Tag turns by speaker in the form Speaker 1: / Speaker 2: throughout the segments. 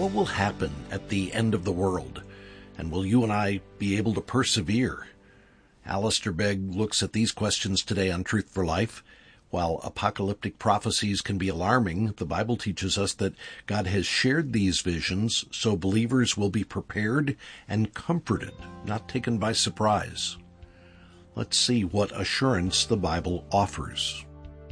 Speaker 1: What will happen at the end of the world? And will you and I be able to persevere? Alistair Begg looks at these questions today on Truth for Life. While apocalyptic prophecies can be alarming, the Bible teaches us that God has shared these visions so believers will be prepared and comforted, not taken by surprise. Let's see what assurance the Bible offers.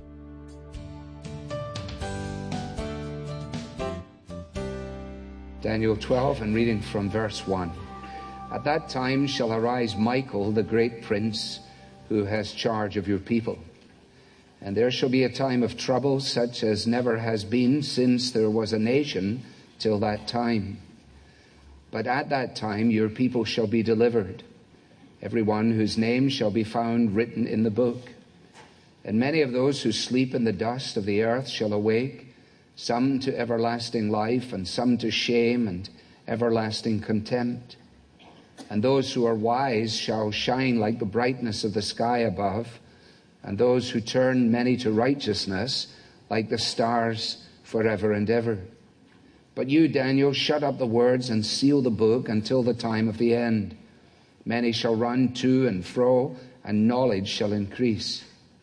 Speaker 2: Daniel 12, and reading from verse 1. At that time shall arise Michael, the great prince, who has charge of your people. And there shall be a time of trouble, such as never has been since there was a nation till that time. But at that time your people shall be delivered, every one whose name shall be found written in the book. And many of those who sleep in the dust of the earth shall awake, some to everlasting life, and some to shame and everlasting contempt. And those who are wise shall shine like the brightness of the sky above, and those who turn many to righteousness like the stars forever and ever. But you, Daniel, shut up the words and seal the book until the time of the end. Many shall run to and fro, and knowledge shall increase.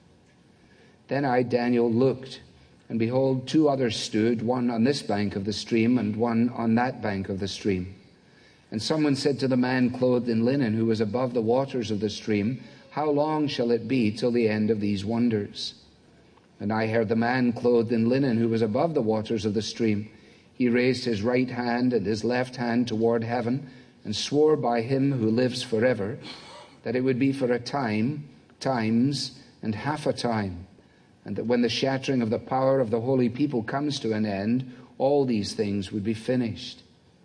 Speaker 2: Then I, Daniel, looked, and behold, two others stood, one on this bank of the stream and one on that bank of the stream. And someone said to the man clothed in linen who was above the waters of the stream, how long shall it be till the end of these wonders? And I heard the man clothed in linen who was above the waters of the stream. He raised his right hand and his left hand toward heaven, and swore by him who lives forever, that it would be for a time, times, and half a time, and that when the shattering of the power of the holy people comes to an end, all these things would be finished.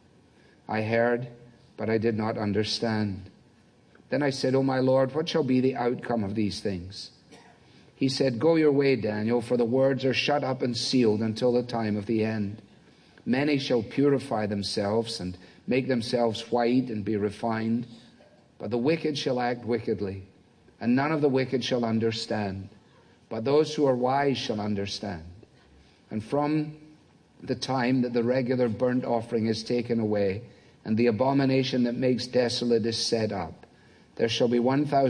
Speaker 2: I heard, but I did not understand. Then I said, O my Lord, what shall be the outcome of these things? He said, go your way, Daniel, for the words are shut up and sealed until the time of the end. Many shall purify themselves and make themselves white and be refined, but the wicked shall act wickedly, and none of the wicked shall understand, but those who are wise shall understand. And from the time that the regular burnt offering is taken away, and the abomination that makes desolate is set up, there shall be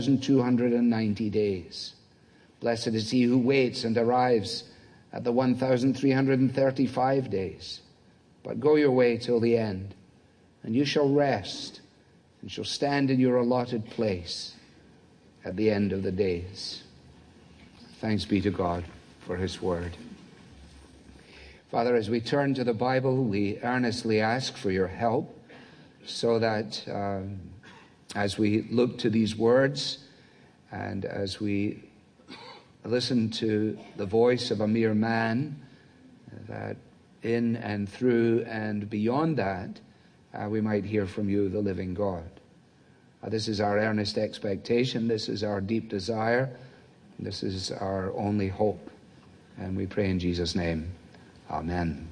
Speaker 2: 1,290 days. Blessed is he who waits and arrives at the 1,335 days. But go your way till the end, and you shall rest, and shall stand in your allotted place at the end of the days. Thanks be to God for his word. Father, as we turn to the Bible, we earnestly ask for your help, so that as we look to these words and as we listen to the voice of a mere man, that in and through and beyond that, we might hear from you, the living God. This is our earnest expectation. This is our deep desire. This is our only hope. And we pray in Jesus' name. Amen.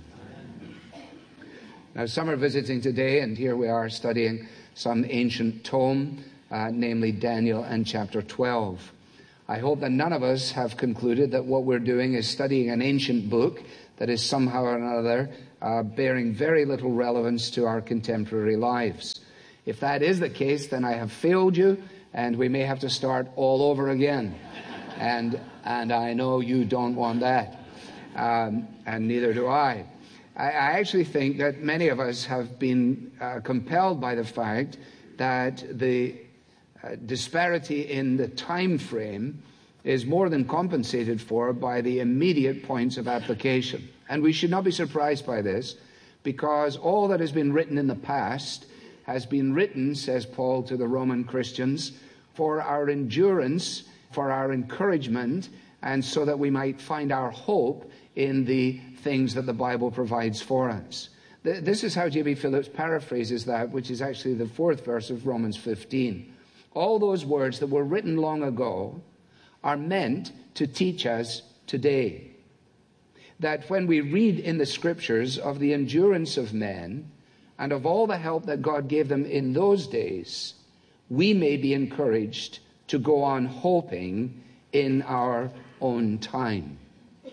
Speaker 2: Now, some are visiting today, and here we are studying some ancient tome, namely Daniel and chapter 12. I hope that none of us have concluded that what we're doing is studying an ancient book that is somehow or another bearing very little relevance to our contemporary lives. If that is the case, then I have failed you, and we may have to start all over again. And I know you don't want that, and neither do I. I actually think that many of us have been compelled by the fact that the disparity in the time frame is more than compensated for by the immediate points of application. And we should not be surprised by this, because all that has been written in the past has been written, says Paul to the Roman Christians, for our endurance, for our encouragement, and so that we might find our hope in the things that the Bible provides for us. This is how J.B. Phillips paraphrases that, which is actually the 4th verse of Romans 15. All those words that were written long ago are meant to teach us today. That when we read in the scriptures of the endurance of men and of all the help that God gave them in those days, we may be encouraged to go on hoping in our own time.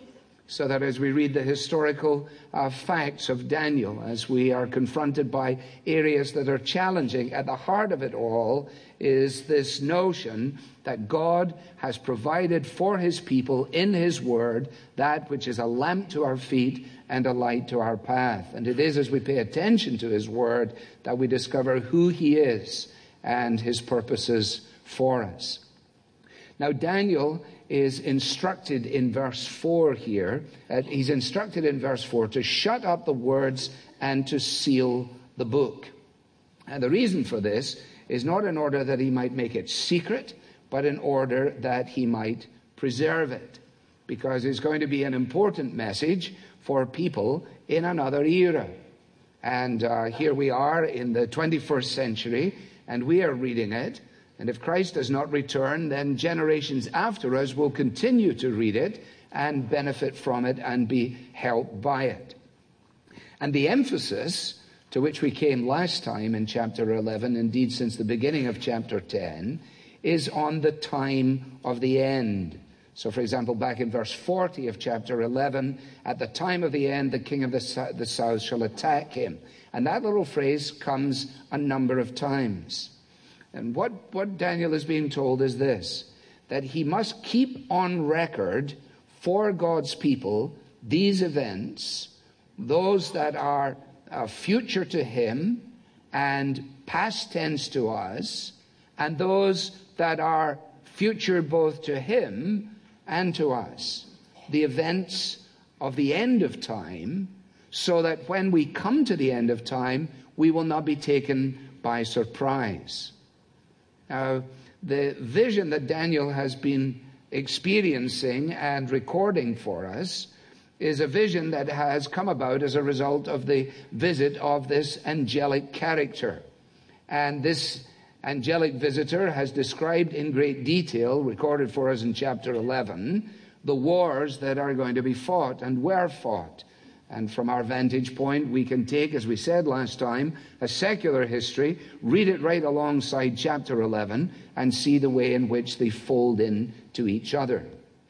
Speaker 2: so that as we read the historical facts of Daniel, as we are confronted by areas that are challenging, at the heart of it all is this notion that God has provided for his people in his word that which is a lamp to our feet and a light to our path. And it is as we pay attention to his word that we discover who he is and his purposes for us. Now, Daniel is instructed in verse 4 here. He's instructed in verse 4 to shut up the words and to seal the book. And the reason for this is not in order that he might make it secret, but in order that he might preserve it. Because it's going to be an important message for people in another era. And here we are in the 21st century, and we are reading it. And if Christ does not return, then generations after us will continue to read it and benefit from it and be helped by it. And the emphasis to which we came last time in chapter 11, indeed since the beginning of chapter 10, is on the time of the end. So, for example, back in verse 40 of chapter 11, at the time of the end, the king of the south shall attack him. And that little phrase comes a number of times. And what Daniel is being told is this, that he must keep on record for God's people these events, those that are future to him and past tense to us, and those that are future both to him and to us, the events of the end of time, so that when we come to the end of time, we will not be taken by surprise. Now, the vision that Daniel has been experiencing and recording for us is a vision that has come about as a result of the visit of this angelic character. And this angelic visitor has described in great detail, recorded for us in chapter 11, the wars that are going to be fought and were fought. And from our vantage point, we can take, as we said last time, a secular history, read it right alongside chapter 11, and see the way in which they fold in to each other.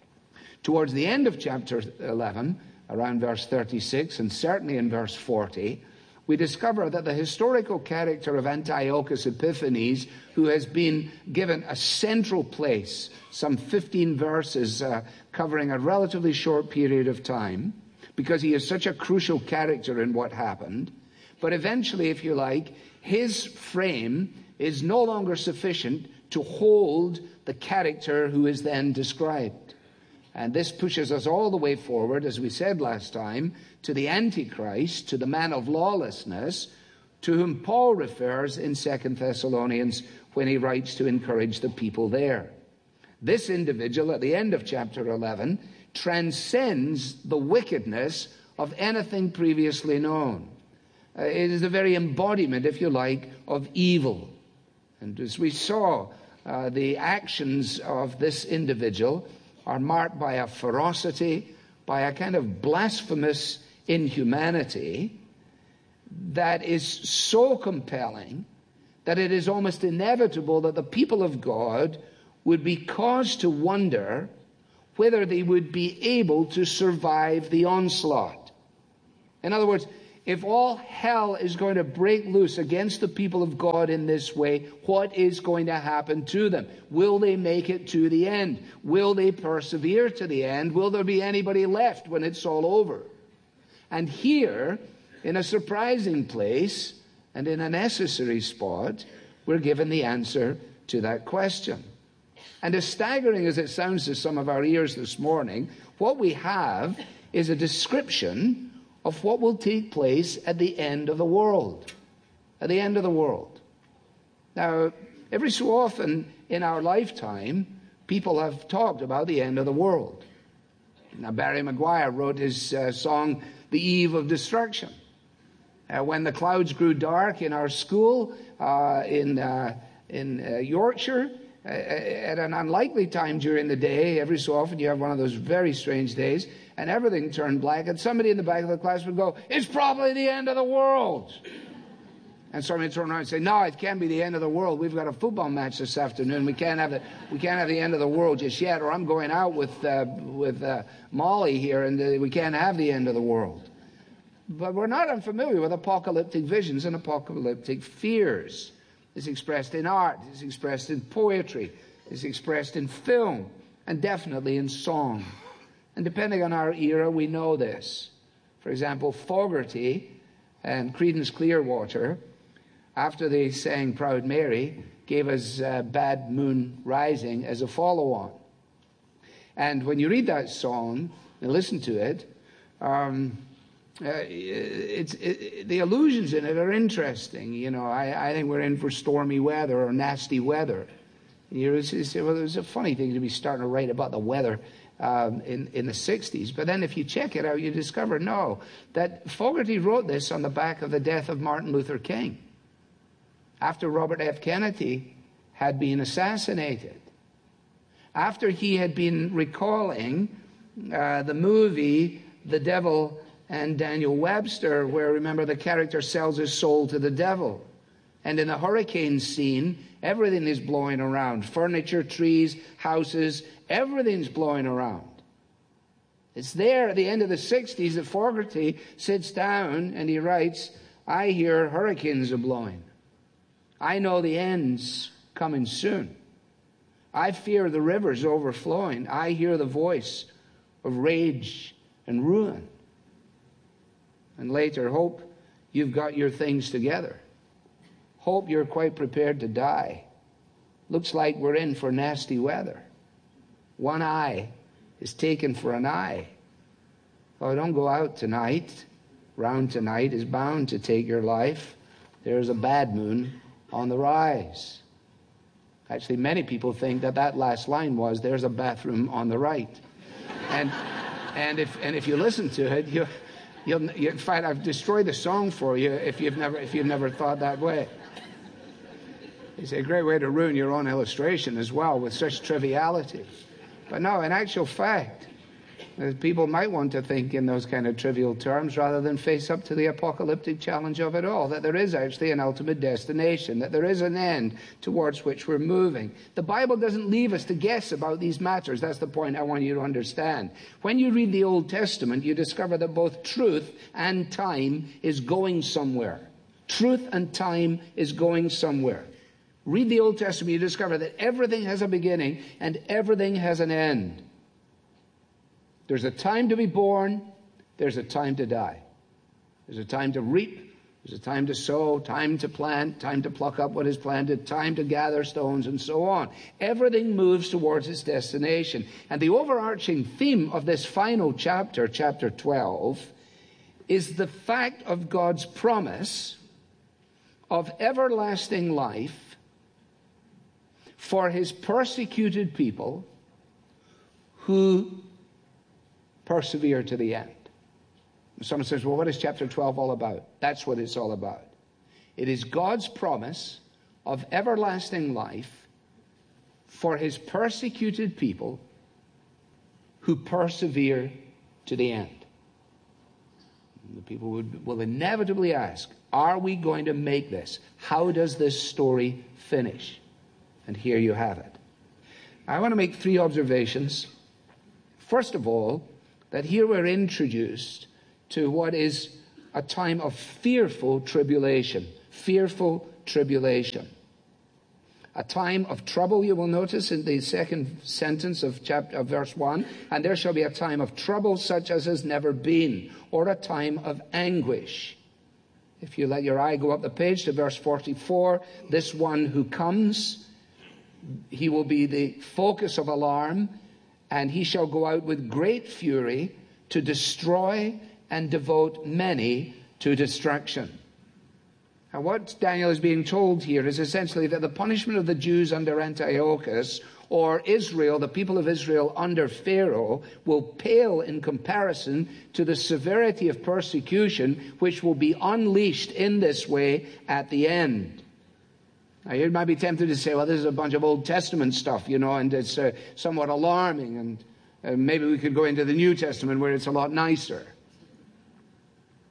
Speaker 2: Towards the end of chapter 11, around verse 36, and certainly in verse 40, we discover that the historical character of Antiochus Epiphanes, who has been given a central place, some 15 verses covering a relatively short period of time, because he is such a crucial character in what happened. But eventually, if you like, his frame is no longer sufficient to hold the character who is then described. And this pushes us all the way forward, as we said last time, to the Antichrist, to the man of lawlessness, to whom Paul refers in 2 Thessalonians when he writes to encourage the people there. This individual, at the end of chapter 11, transcends the wickedness of anything previously known. It is the very embodiment, if you like, of evil. And as we saw, the actions of this individual are marked by a ferocity, by a kind of blasphemous inhumanity that is so compelling that it is almost inevitable that the people of God would be caused to wonder whether they would be able to survive the onslaught. In other words, if all hell is going to break loose against the people of God in this way, what is going to happen to them? Will they make it to the end? Will they persevere to the end? Will there be anybody left when it's all over? And here, in a surprising place and in a necessary spot, we're given the answer to that question. And as staggering as it sounds to some of our ears this morning, what we have is a description of what will take place at the end of the world. At the end of the world. Now, every so often in our lifetime, people have talked about the end of the world. Now, Barry Maguire wrote his song, The Eve of Destruction. When the clouds grew dark in our school in Yorkshire, at an unlikely time during the day, every so often you have one of those very strange days, and everything turned black, and somebody in the back of the class would go, "It's probably the end of the world." And somebody turn around and say, no, it can't be the end of the world. We've got a football match this afternoon. We can't have the end of the world just yet. Or I'm going out with Molly here, and we can't have the end of the world. But we're not unfamiliar with apocalyptic visions and apocalyptic fears. It's expressed in art. It's expressed in poetry. It's expressed in film. And definitely in song. And depending on our era, we know this. For example, Fogerty and Creedence Clearwater, after they sang Proud Mary, gave us Bad Moon Rising as a follow-on. And when you read that song and listen to it, the allusions in it are interesting. You know, I think we're in for stormy weather or nasty weather. You say, well, it was a funny thing to be starting to write about the weather in the 60s. But then if you check it out, you discover, no, that Fogerty wrote this on the back of the death of Martin Luther King, after Robert F. Kennedy had been assassinated, after he had been recalling the movie The Devil and Daniel Webster, where, remember, the character sells his soul to the devil. And in the hurricane scene, everything is blowing around. Furniture, trees, houses, everything's blowing around. It's there at the end of the 60s that Fogerty sits down and he writes, I hear hurricanes are blowing. I know the end's coming soon. I fear the rivers overflowing. I hear the voice of rage and ruin. And later, hope you've got your things together. Hope you're quite prepared to die. Looks like we're in for nasty weather. One eye is taken for an eye. Oh, don't go out tonight. Round tonight is bound to take your life. There's a bad moon on the rise. Actually, many people think that last line was, there's a bathroom on the right. And if you listen to it, you'll in fact, I've destroyed the song for you if you've never thought that way. It's a great way to ruin your own illustration as well with such triviality. But no, in actual fact, people might want to think in those kind of trivial terms rather than face up to the apocalyptic challenge of it all, that there is actually an ultimate destination, that there is an end towards which we're moving. The Bible doesn't leave us to guess about these matters. That's the point I want you to understand. When you read the Old Testament, you discover that both truth and time is going somewhere. Truth and time is going somewhere. Read the Old Testament, you discover that everything has a beginning and everything has an end. There's a time to be born, there's a time to die. There's a time to reap, there's a time to sow, time to plant, time to pluck up what is planted, time to gather stones, and so on. Everything moves towards its destination. And the overarching theme of this final chapter, chapter 12, is the fact of God's promise of everlasting life for his persecuted people who persevere to the end. Someone says, well, what is chapter 12 all about? That's what it's all about. It is God's promise of everlasting life for his persecuted people who persevere to the end. The people will inevitably ask, are we going to make this? How does this story finish? And here you have it. I want to make three observations. First of all, that here we're introduced to what is a time of fearful tribulation. Fearful tribulation. A time of trouble, you will notice in the second sentence of verse 1. And there shall be a time of trouble such as has never been, or a time of anguish. If you let your eye go up the page to verse 44, this one who comes, he will be the focus of alarm, and he shall go out with great fury to destroy and devote many to destruction. And what Daniel is being told here is essentially that the punishment of the Jews under Antiochus, or Israel, the people of Israel under Pharaoh, will pale in comparison to the severity of persecution which will be unleashed in this way at the end. Now, you might be tempted to say, well, this is a bunch of Old Testament stuff, and it's somewhat alarming, and maybe we could go into the New Testament where it's a lot nicer.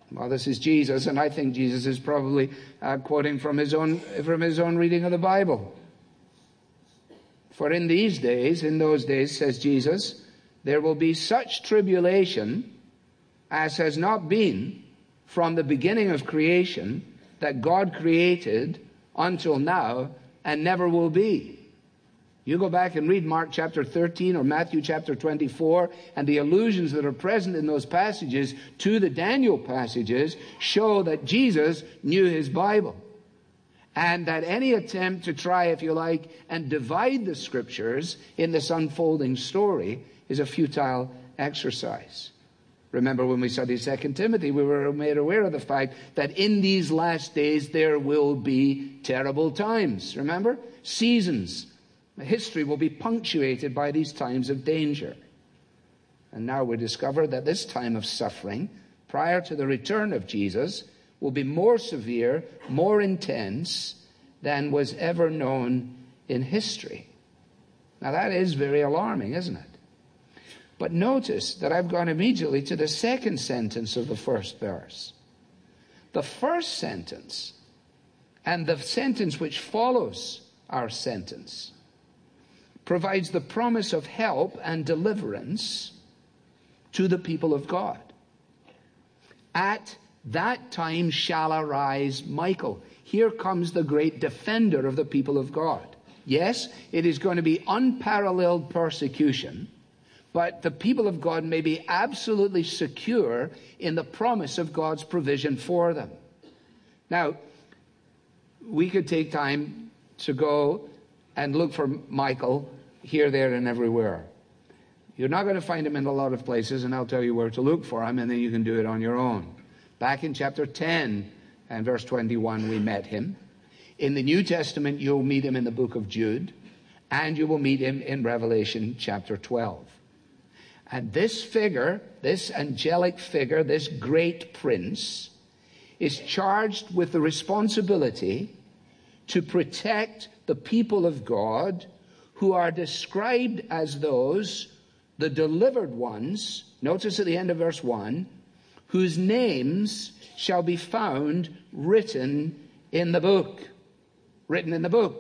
Speaker 2: Well, this is Jesus, and I think Jesus is probably quoting from his own reading of the Bible. For in those days, says Jesus, there will be such tribulation as has not been from the beginning of creation that God created until now and never will be. You go back and read Mark chapter 13 or Matthew chapter 24, and the allusions that are present in those passages to the Daniel passages show that Jesus knew his Bible. And that any attempt to try, if you like, and divide the scriptures in this unfolding story is a futile exercise. Remember when we studied 2 Timothy, we were made aware of the fact that in these last days there will be terrible times. Remember? Seasons. History will be punctuated by these times of danger. And now we discover that this time of suffering, prior to the return of Jesus, will be more severe, more intense than was ever known in history. Now that is very alarming, isn't it? But notice that I've gone immediately to the second sentence of the first verse. The first sentence and the sentence which follows our sentence provides the promise of help and deliverance to the people of God. At that time shall arise Michael. Here comes the great defender of the people of God. Yes, it is going to be unparalleled persecution, but the people of God may be absolutely secure in the promise of God's provision for them. Now, we could take time to go and look for Michael here, there, and everywhere. You're not going to find him in a lot of places, and I'll tell you where to look for him, and then you can do it on your own. Back in chapter 10 and verse 21, we met him. In the New Testament, you'll meet him in the book of Jude, and you will meet him in Revelation chapter 12. And this figure, this angelic figure, this great prince, is charged with the responsibility to protect the people of God who are described as those, the delivered ones, notice at the end of verse 1, whose names shall be found written in the book. Written in the book.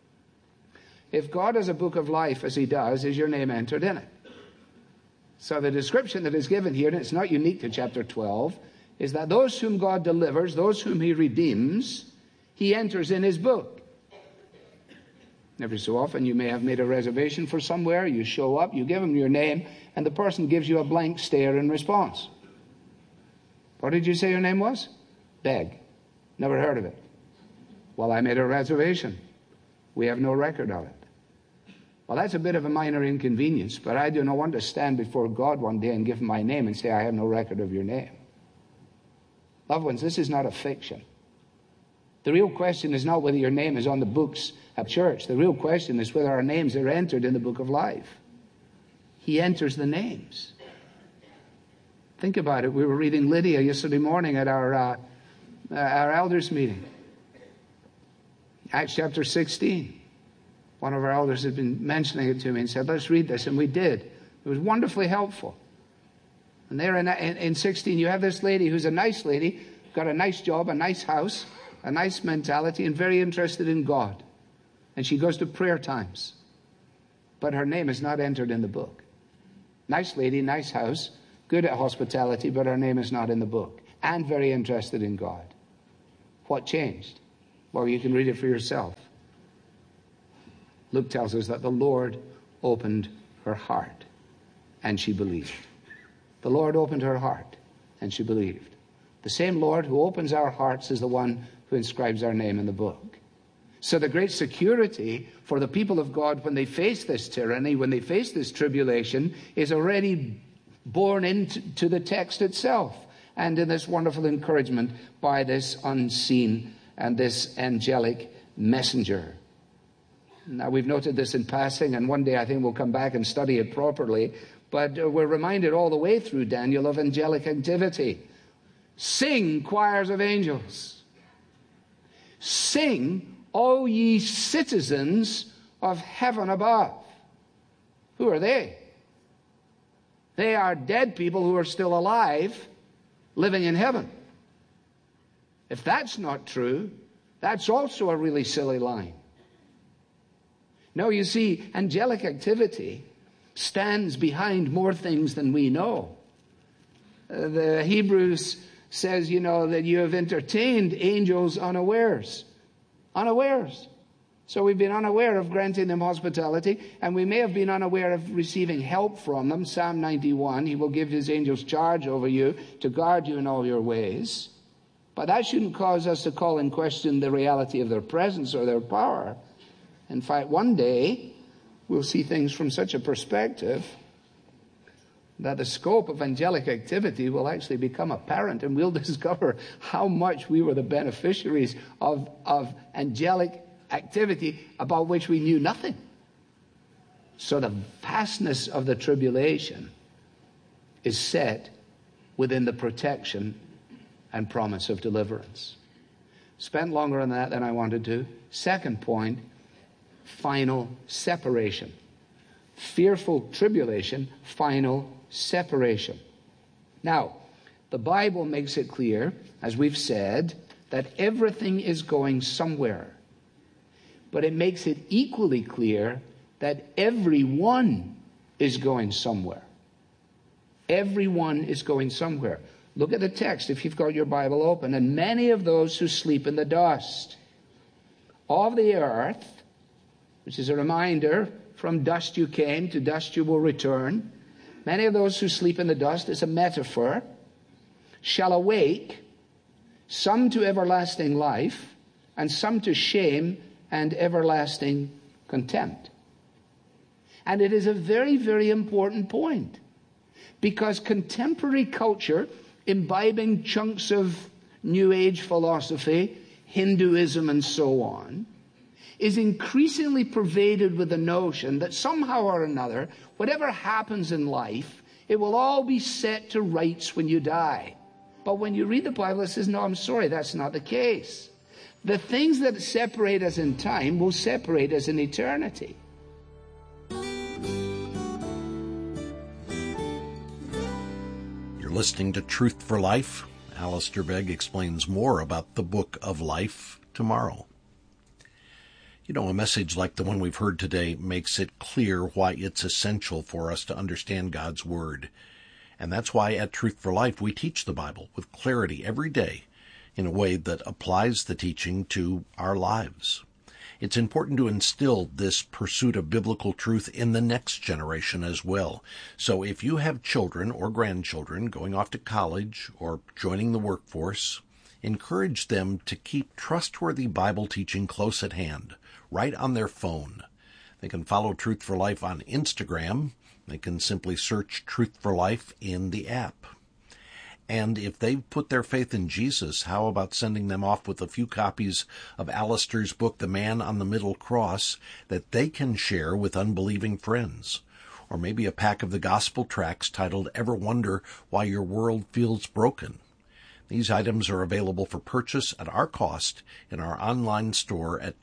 Speaker 2: If God has a book of life, as he does, is your name entered in it? So the description that is given here, and it's not unique to chapter 12, is that those whom God delivers, those whom he redeems, he enters in his book. Every so often you may have made a reservation for somewhere, you show up, you give them your name, and the person gives you a blank stare in response. What did you say your name was? Begg. Never heard of it. Well, I made a reservation. We have no record of it. Well, that's a bit of a minor inconvenience, but I do not want to stand before God one day and give him my name and say, I have no record of your name. Loved ones, this is not a fiction. The real question is not whether your name is on the books at church. The real question is whether our names are entered in the book of life. He enters the names. Think about it. We were reading Lydia yesterday morning at our elders meeting. Acts chapter 16. One of our elders had been mentioning it to me and said, let's read this. And we did. It was wonderfully helpful. And there in 16, you have this lady who's a nice lady, got a nice job, a nice house, a nice mentality, and very interested in God. And she goes to prayer times. But her name is not entered in the book. Nice lady, nice house, good at hospitality, but her name is not in the book. And very interested in God. What changed? Well, you can read it for yourself. Luke tells us that the Lord opened her heart, and she believed. The Lord opened her heart, and she believed. The same Lord who opens our hearts is the one who inscribes our name in the book. So the great security for the people of God when they face this tyranny, when they face this tribulation, is already born into the text itself and in this wonderful encouragement by this unseen and this angelic messenger. Now, we've noted this in passing, and one day I think we'll come back and study it properly, but we're reminded all the way through Daniel of angelic activity. Sing, choirs of angels. Sing, O ye citizens of heaven above. Who are they? They are dead people who are still alive, living in heaven. If that's not true, that's also a really silly line. No, you see, angelic activity stands behind more things than we know. The Hebrews says, that you have entertained angels unawares. Unawares. So we've been unaware of granting them hospitality, and we may have been unaware of receiving help from them. Psalm 91, he will give his angels charge over you to guard you in all your ways. But that shouldn't cause us to call in question the reality of their presence or their power. In fact, one day, we'll see things from such a perspective that the scope of angelic activity will actually become apparent, and we'll discover how much we were the beneficiaries of angelic activity about which we knew nothing. So the vastness of the tribulation is set within the protection and promise of deliverance. Spent longer on that than I wanted to. Second point, final separation. Fearful tribulation, final separation. Now, the Bible makes it clear, as we've said, that everything is going somewhere. But it makes it equally clear that everyone is going somewhere. Everyone is going somewhere. Look at the text if you've got your Bible open. And many of those who sleep in the dust of the earth, which is a reminder, from dust you came, to dust you will return. Many of those who sleep in the dust is a metaphor, shall awake, some to everlasting life, and some to shame and everlasting contempt. And it is a very, very important point, because contemporary culture, imbibing chunks of New Age philosophy, Hinduism and so on, is increasingly pervaded with the notion that somehow or another, whatever happens in life, it will all be set to rights when you die. But when you read the Bible, it says, no, I'm sorry, that's not the case. The things that separate us in time will separate us in eternity.
Speaker 1: You're listening to Truth for Life. Alistair Begg explains more about the Book of Life tomorrow. A message like the one we've heard today makes it clear why it's essential for us to understand God's Word. And that's why at Truth for Life we teach the Bible with clarity every day in a way that applies the teaching to our lives. It's important to instill this pursuit of biblical truth in the next generation as well. So if you have children or grandchildren going off to college or joining the workforce, encourage them to keep trustworthy Bible teaching close at hand, right on their phone. They can follow Truth for Life on Instagram. They can simply search Truth for Life in the app. And if they've put their faith in Jesus, how about sending them off with a few copies of Alistair's book, The Man on the Middle Cross, that they can share with unbelieving friends? Or maybe a pack of the gospel tracts titled Ever Wonder Why Your World Feels Broken? These items are available for purchase at our cost in our online store at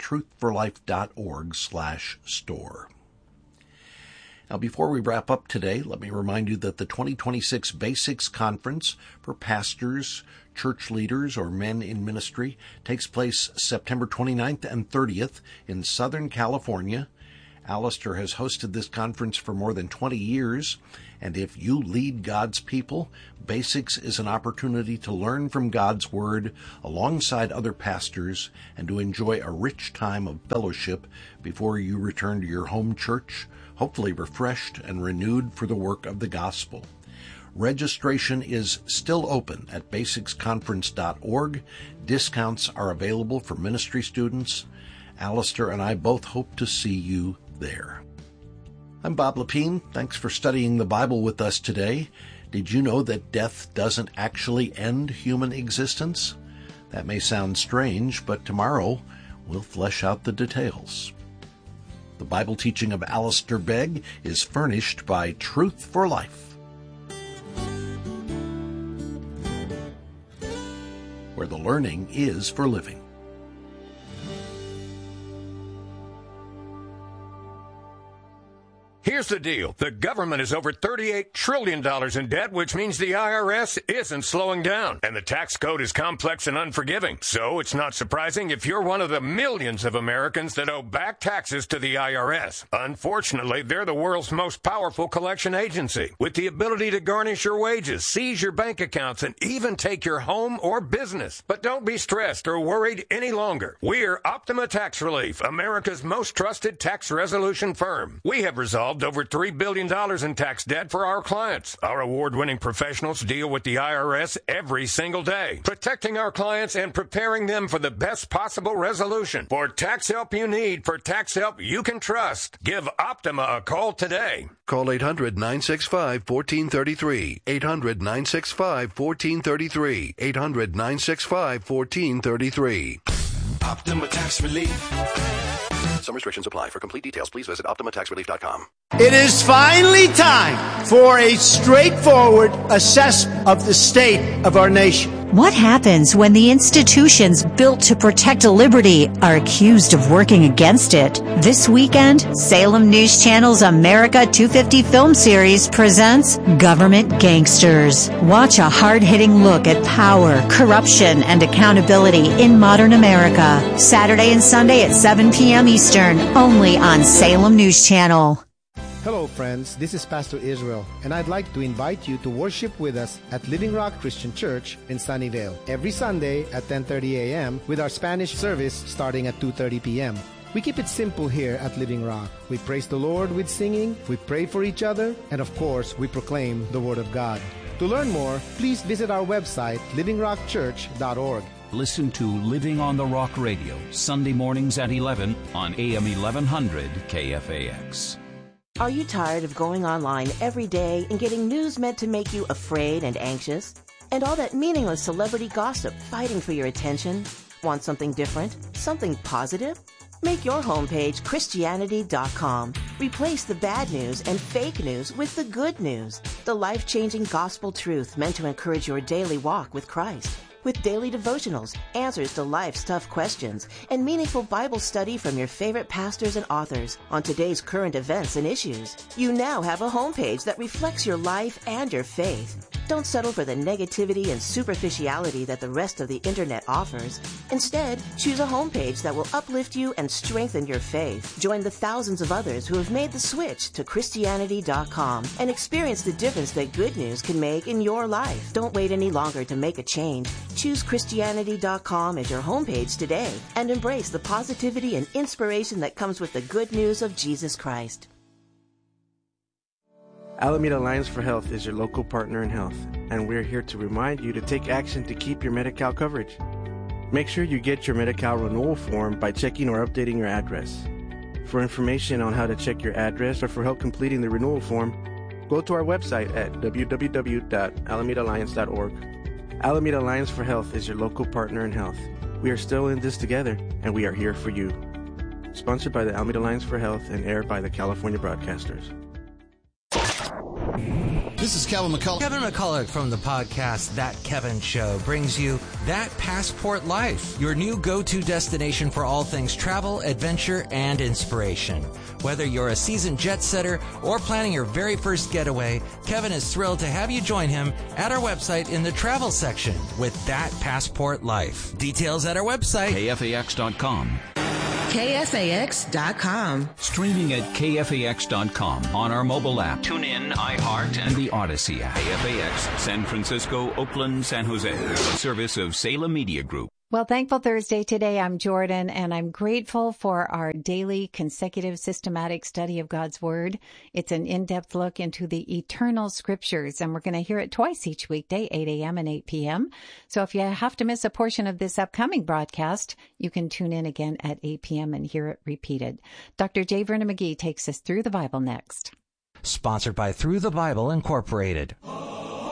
Speaker 1: truthforlife.org/store. Now, before we wrap up today, let me remind you that the 2026 Basics Conference for pastors, church leaders, or men in ministry takes place September 29th and 30th in Southern California. Alistair has hosted this conference for more than 20 years, and if you lead God's people, Basics is an opportunity to learn from God's Word alongside other pastors and to enjoy a rich time of fellowship before you return to your home church, hopefully refreshed and renewed for the work of the gospel. Registration is still open at basicsconference.org. Discounts are available for ministry students. Alistair and I both hope to see you there. I'm Bob Lepine. Thanks for studying the Bible with us today. Did you know that death doesn't actually end human existence? That may sound strange, but tomorrow we'll flesh out the details. The Bible teaching of Alistair Begg is furnished by Truth for Life, where the learning is for living.
Speaker 3: Here Here's the deal. The government is over $38 trillion in debt, which means the IRS isn't slowing down. And the tax code is complex and unforgiving. So it's not surprising if you're one of the millions of Americans that owe back taxes to the IRS. Unfortunately, they're the world's most powerful collection agency, with the ability to garnish your wages, seize your bank accounts, and even take your home or business. But don't be stressed or worried any longer. We're Optima Tax Relief, America's most trusted tax resolution firm. We have resolved over $3 billion in tax debt for our clients. Our award-winning professionals deal with the IRS every single day, protecting our clients and preparing them for the best possible resolution. For tax help you need, for tax help you can trust, give Optima a call today.
Speaker 4: Call 800-965-1433. 800-965-1433. 800-965-1433.
Speaker 5: Optima Tax Relief.
Speaker 4: Some restrictions apply. For complete details, please visit OptimaTaxRelief.com.
Speaker 6: It is finally time for a straightforward assessment of the state of our nation.
Speaker 7: What happens when the institutions built to protect liberty are accused of working against it? This weekend, Salem News Channel's America 250 film series presents Government Gangsters. Watch a hard-hitting look at power, corruption, and accountability in modern America. Saturday and Sunday at 7 p.m. Eastern, only on Salem News Channel.
Speaker 8: Hello friends, this is Pastor Israel, and I'd like to invite you to worship with us at Living Rock Christian Church in Sunnyvale every Sunday at 10:30 a.m. with our Spanish service starting at 2:30 p.m. We keep it simple here at Living Rock. We praise the Lord with singing, we pray for each other, and of course, we proclaim the Word of God. To learn more, please visit our website, livingrockchurch.org.
Speaker 9: Listen to Living on the Rock Radio, Sunday mornings at 11 on AM 1100 KFAX.
Speaker 10: Are you tired of going online every day and getting news meant to make you afraid and anxious? And all that meaningless celebrity gossip fighting for your attention? Want something different? Something positive? Make your homepage Christianity.com. Replace the bad news and fake news with the good news. The life-changing gospel truth meant to encourage your daily walk with Christ. With daily devotionals, answers to life's tough questions, and meaningful Bible study from your favorite pastors and authors on today's current events and issues. You now have a homepage that reflects your life and your faith. Don't settle for the negativity and superficiality that the rest of the internet offers. Instead, choose a homepage that will uplift you and strengthen your faith. Join the thousands of others who have made the switch to Christianity.com and experience the difference that good news can make in your life. Don't wait any longer to make a change. Choose Christianity.com as your homepage today and embrace the positivity and inspiration that comes with the good news of Jesus Christ.
Speaker 11: Alameda Alliance for Health is your local partner in health, and we're here to remind you to take action to keep your Medi-Cal coverage. Make sure you get your Medi-Cal renewal form by checking or updating your address. For information on how to check your address or for help completing the renewal form, go to our website at www.alamedaalliance.org. Alameda Alliance for Health is your local partner in health. We are still in this together, and we are here for you. Sponsored by the Alameda Alliance for Health and aired by the California Broadcasters.
Speaker 12: This is Kevin McCullough. Kevin McCullough from the podcast That Kevin Show brings you That Passport Life, your new go-to destination for all things travel, adventure, and inspiration. Whether you're a seasoned jet setter or planning your very first getaway, Kevin is thrilled to have you join him at our website in the travel section with That Passport Life. Details at our website,
Speaker 9: KFAX.com.
Speaker 13: KFAX.com.
Speaker 9: Streaming at KFAX.com on our mobile app. Tune in, iHeart, and the Odyssey app. KFAX, San Francisco, Oakland, San Jose. A service of Salem Media Group.
Speaker 14: Well, Thankful Thursday today. I'm Jordan, and I'm grateful for our daily consecutive systematic study of God's Word. It's an in-depth look into the eternal scriptures, and we're going to hear it twice each weekday, 8 a.m. and 8 p.m. So if you have to miss a portion of this upcoming broadcast, you can tune in again at 8 p.m. and hear it repeated. Dr. J. Vernon McGee takes us through the Bible next.
Speaker 12: sponsored by Through the Bible Incorporated.